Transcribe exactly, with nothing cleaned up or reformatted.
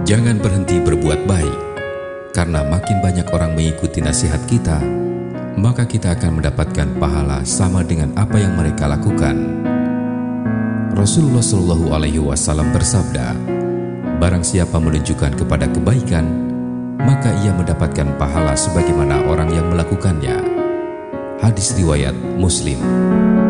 Jangan berhenti berbuat baik, karena makin banyak orang mengikuti nasihat kita, maka kita akan mendapatkan pahala sama dengan apa yang mereka lakukan. Rasulullah Shallallahu Alaihi Wasallam bersabda, barang siapa menunjukkan kepada kebaikan, maka ia mendapatkan pahala sebagaimana orang yang melakukannya. Hadis riwayat Muslim.